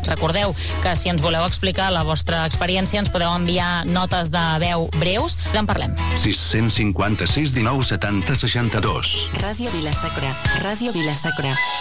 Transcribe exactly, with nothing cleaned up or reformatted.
Recordeu que si ens voleu explicar la vostra experiència ens podeu enviar notes de veu breus. En parlem. sis cinquanta-sis dinou setanta seixanta-dos. Ràdio Vila-sacra. Ràdio Vila-sacra.